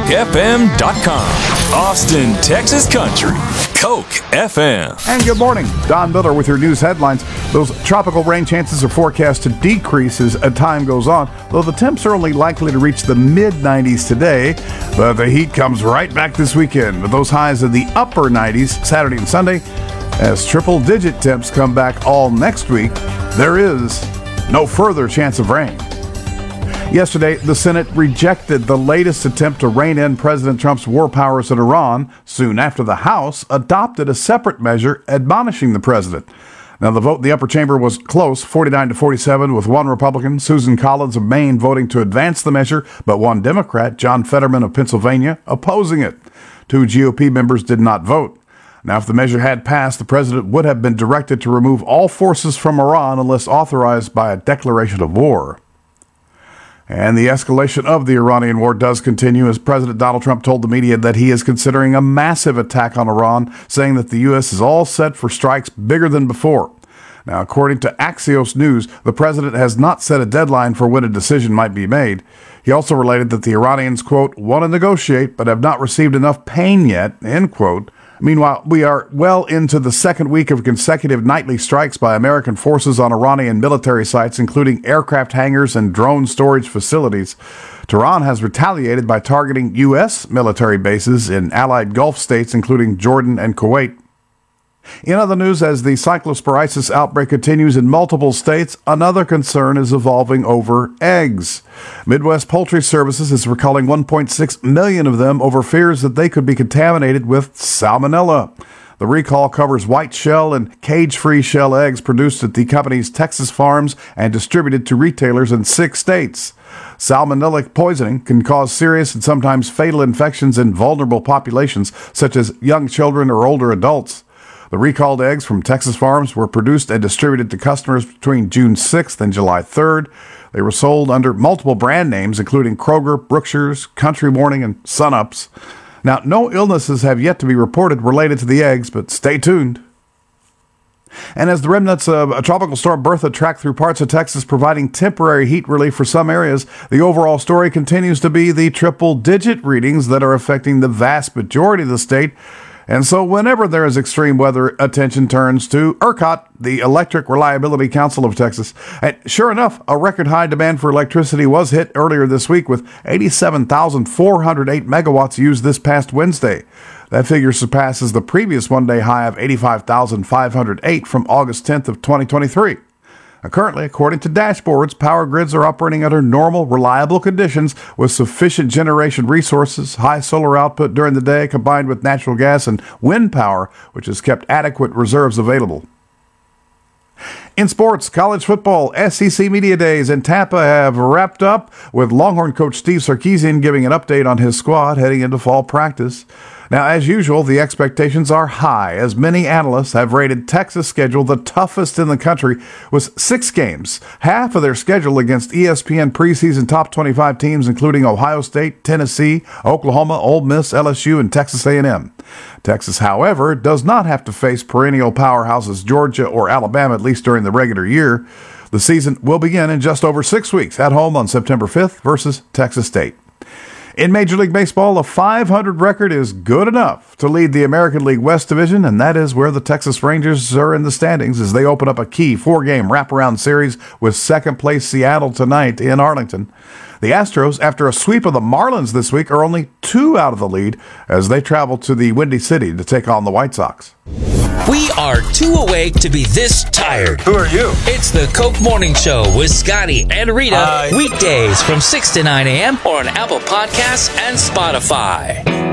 CokeFM.com. Austin, Texas country. Coke FM. And good morning. Don Miller with your news headlines. Those tropical rain chances are forecast to decrease as time goes on, though the temps are only likely to reach the mid-90s today. But the heat comes right back this weekend with those highs in the upper 90s Saturday and Sunday. As triple-digit temps come back all next week, there is no further chance of rain. Yesterday, the Senate rejected the latest attempt to rein in President Trump's war powers in Iran. Soon after, the House adopted a separate measure admonishing the president. Now, the vote in the upper chamber was close, 49-47, with one Republican, Susan Collins of Maine, voting to advance the measure, but one Democrat, John Fetterman of Pennsylvania, opposing it. Two GOP members did not vote. Now, if the measure had passed, the president would have been directed to remove all forces from Iran unless authorized by a declaration of war. And the escalation of the Iranian war does continue as President Donald Trump told the media that he is considering a massive attack on Iran, saying that the U.S. is all set for strikes bigger than before. Now, according to Axios News, the president has not set a deadline for when a decision might be made. He also related that the Iranians, quote, want to negotiate but have not received enough pain yet, end quote. Meanwhile, we are well into the second week of consecutive nightly strikes by American forces on Iranian military sites, including aircraft hangars and drone storage facilities. Tehran has retaliated by targeting U.S. military bases in allied Gulf states, including Jordan and Kuwait. In other news, as the cyclosporisis outbreak continues in multiple states, another concern is evolving over eggs. Midwest Poultry Services is recalling 1.6 million of them over fears that they could be contaminated with salmonella. The recall covers white shell and cage-free shell eggs produced at the company's Texas farms and distributed to retailers in 6 states. Salmonellic poisoning can cause serious and sometimes fatal infections in vulnerable populations, such as young children or older adults. The recalled eggs from Texas farms were produced and distributed to customers between June 6th and July 3rd. They were sold under multiple brand names, including Kroger, Brookshire's, Country Morning, and Sunups. Now, no illnesses have yet to be reported related to the eggs, but stay tuned. And as the remnants of a tropical storm Bertha track through parts of Texas, providing temporary heat relief for some areas, the overall story continues to be the triple-digit readings that are affecting the vast majority of the state. And so whenever there is extreme weather, attention turns to ERCOT, the Electric Reliability Council of Texas. And sure enough, a record high demand for electricity was hit earlier this week with 87,408 megawatts used this past Wednesday. That figure surpasses the previous one-day high of 85,508 from August 10th of 2023. Currently, according to dashboards, power grids are operating under normal, reliable conditions with sufficient generation resources, high solar output during the day combined with natural gas and wind power, which has kept adequate reserves available. In sports, college football, SEC Media Days in Tampa have wrapped up with Longhorn coach Steve Sarkisian giving an update on his squad heading into fall practice. Now, as usual, the expectations are high, as many analysts have rated Texas' schedule the toughest in the country, with 6 games, half of their schedule against ESPN preseason top 25 teams, including Ohio State, Tennessee, Oklahoma, Ole Miss, LSU, and Texas A&M. Texas, however, does not have to face perennial powerhouses Georgia or Alabama, at least during the regular year. The season will begin in just over 6 weeks at home on September 5th versus Texas State. In Major League Baseball, a 500 record is good enough to lead the American League West Division, and that is where the Texas Rangers are in the standings as they open up a key 4-game wraparound series with second-place Seattle tonight in Arlington. The Astros, after a sweep of the Marlins this week, are only 2 out of the lead as they travel to the Windy City to take on the White Sox. We are too awake to be this tired. Who are you? It's the Coke Morning Show with Scotty and Rita. Weekdays from 6 to 9 a.m. or on Apple Podcasts and Spotify.